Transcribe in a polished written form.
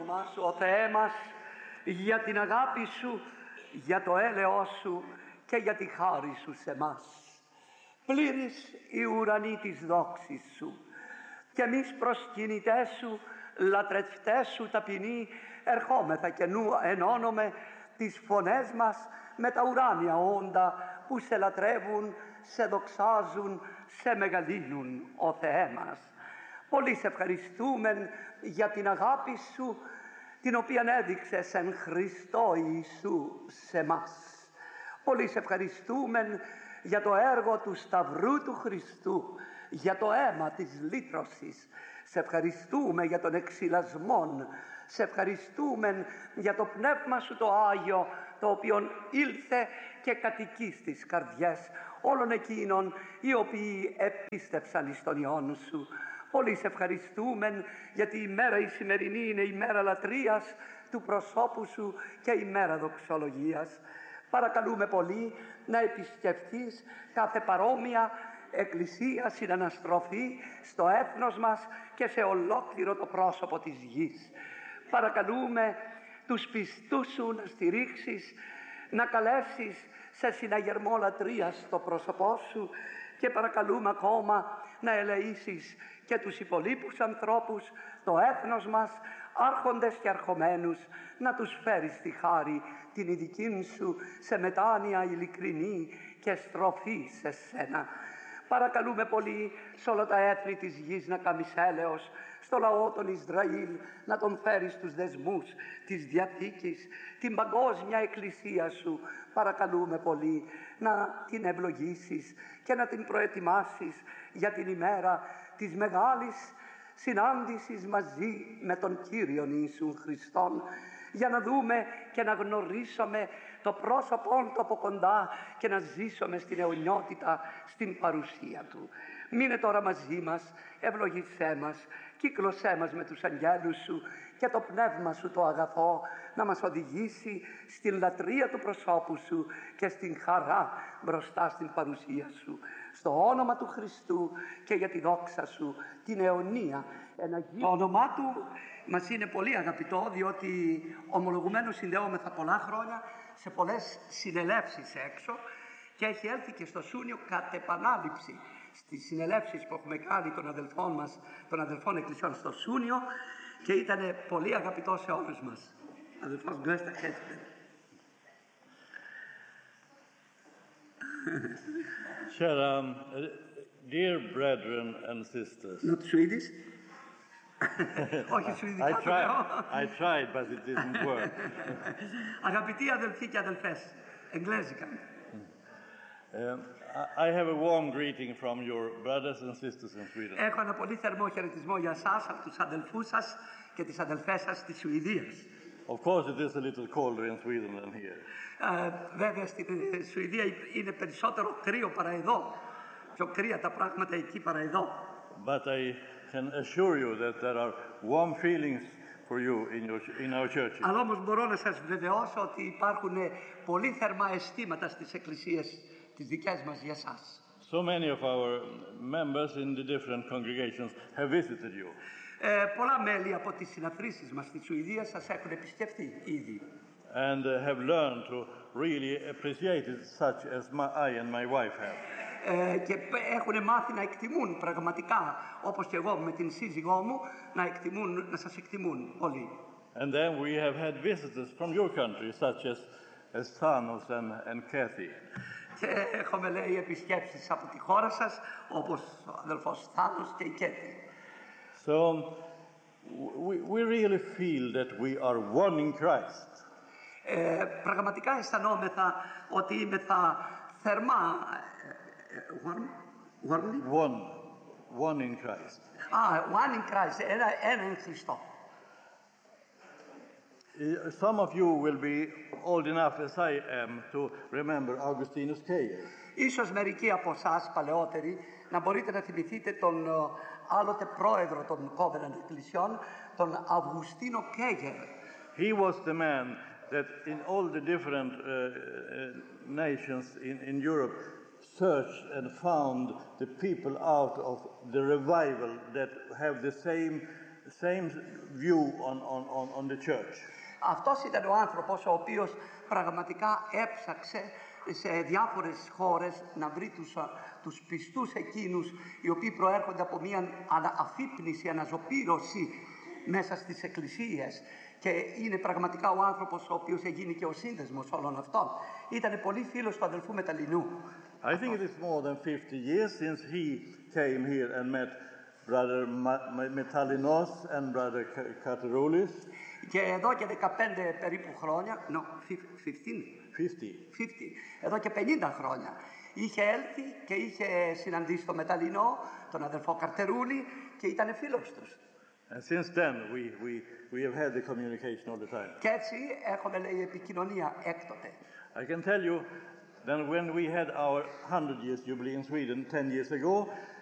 όνομα σου, ο Θεέ μας, για την αγάπη σου, για το έλεος σου και για τη χάρη σου σε μας. Πλήρης η ουρανή της δόξης σου και εμείς προσκυνητές σου, λατρευτές σου ταπεινοί, ερχόμεθα και νου ενώνουμε τις φωνές μας με τα ουράνια όντα που σε λατρεύουν, σε δοξάζουν, σε μεγαλύνουν, ο Θεέ μας. Πολύ σε ευχαριστούμε για την αγάπη σου, την οποία έδειξες εν Χριστώ Ιησού σε μας. Πολύ σε ευχαριστούμε για το έργο του Σταυρού του Χριστού, για το αίμα της λύτρωσης. Σε ευχαριστούμε για τον εξυλασμόν. Σε ευχαριστούμε για το Πνεύμα σου το Άγιο, το οποίο ήλθε και κατοικεί στις καρδιές όλων εκείνων οι οποίοι επίστευσαν εις τον Υιόν σου. Πολύ σε ευχαριστούμε γιατί η μέρα η σημερινή είναι η μέρα λατρείας του προσώπου σου και η μέρα δοξολογίας. Παρακαλούμε πολύ να επισκεφθείς κάθε παρόμοια εκκλησία, συναναστροφή στο έθνος μας και σε ολόκληρο το πρόσωπο της γης. Παρακαλούμε τους πιστούς σου να στηρίξεις, να καλέσεις σε συναγερμό λατρείας στο πρόσωπό σου και παρακαλούμε ακόμα να ελεήσεις και τους υπολείπους ανθρώπους, το έθνος μας, άρχοντες και αρχομένους, να τους φέρεις στη χάρη την ειδική σου σε μετάνοια ειλικρινή και στροφή σε σένα. Παρακαλούμε πολύ σε όλα τα έθνη της γης να κάνεις έλεος, στο λαό των Ισραήλ να τον φέρεις στους δεσμούς της Διαθήκης, την παγκόσμια εκκλησία σου. Παρακαλούμε πολύ να την ευλογήσεις και να την προετοιμάσεις για την ημέρα της μεγάλης συνάντησης μαζί με τον Κύριον Ιησού Χριστόν, για να δούμε και να γνωρίσουμε το πρόσωπό του από κοντά και να ζήσουμε στην αιωνιότητα, στην παρουσία του. Μείνε τώρα μαζί μας, ευλογήσέ μας, κύκλωσέ μας με τους αγγέλους σου και το πνεύμα σου το αγαθό να μας οδηγήσει στην λατρεία του προσώπου σου και στην χαρά μπροστά στην παρουσία σου. Στο όνομα του Χριστού και για τη δόξα σου, την αιωνία. Το όνομά του μας είναι πολύ αγαπητό, διότι ομολογουμένως συνδεόμεθα πολλά χρόνια σε πολλές συνελεύσεις έξω και έχει έλθει και στο Σούνιο κατ' επανάληψη στις συνελεύσεις που έχουμε κάνει των αδελφών μας, των αδελφών εκκλησιών στο Σούνιο, και ήταν πολύ αγαπητό σε όλους μας. Αδελφός Γκρέστα Χέσπερ. Dear brethren and sisters. Not Swedish? Όχι σουηδικά. I tried, but it didn't work. Αγαπητοί αδελφοί και αδελφές, εγγλέζικα. I have a warm greeting from your brothers and sisters in Sweden. Έχω ένα πολύ θερμό χαιρετισμό για σας, από τους αδελφούς σας και τις αδελφές σας της Σουηδίας. Of course, it is a little colder in Sweden than here. Βέβαια, στην Σουηδία είναι περισσότερο κρύο παρά εδώ. Πιο κρύα τα πράγματα εκεί παρά εδώ. But I can assure you that there are warm feelings for you in our churches. Αλλά όμως μπορώ να σας βεβαιώσω ότι υπάρχουν πολύ θερμά αισθήματα στις εκκλησίες τις δικές μας για σας. So many of our members in the different congregations have visited you. Πολλά μέλη από τις συναθρήσεις μας στη Σουηδία σας έχουν επισκεφτεί ήδη. And have learned to really appreciate it such as I and my wife have. Και έχουν μάθει να εκτιμούν πραγματικά, όπως και εγώ με την σύζυγό μου, να σας εκτιμούν όλοι. And then we have had visitors from your country, such as Thanos and Kathy. Και έχουμε, λέει, επισκέψεις από τη χώρα σας, όπως ο αδελφός Θάνος και η Κέτη. So we really feel that we are one in Christ. Πραγματικά αισθανόμεθα ότι είμεθα θερμά One in Christ. One in Christ, ένα εν Χριστώ. Some of you will be old enough as I am to remember Augustinus Keyer. Ίσως μερικοί από εσάς παλαιότεροι να μπορείτε να θυμηθείτε τον άλλοτε πρόεδρο των Covenant εκκλησιών, τον Αυγουστίνο Κέγερ. He was the man that in all the different nations in Europe searched and found the people out of the revival that have the same same view on the church. Αυτός ήταν ο άνθρωπος ο οποίος πραγματικά έψαξε σε διάφορες χώρες να βρει τους πιστούς εκείνους οι οποίοι προέρχονται από μια αφύπνιση, αναζωπήρωση μέσα στις εκκλησίες, και είναι πραγματικά ο άνθρωπος ο οποίος έγινε και ο σύνδεσμος όλων αυτών. Ήταν πολύ φίλος του αδελφού Μεταλλινού. I think it is more than 50 years since he came here and met Brother Metallinos and Brother Kateroulis. Και εδώ και 15 περίπου χρόνια, 50. Εδώ και 50 χρόνια είχε έλθει και είχε συναντήσει τον Μεταλλινό, τον αδελφό Καρτερούλη, και ήταν φίλος τους. And since then we have had the communication all the time. Και έτσι έχουμε, λέει, επικοινωνία έκτοτε. I can tell you that when we had our 100 years jubilee in Sweden 10 years ago,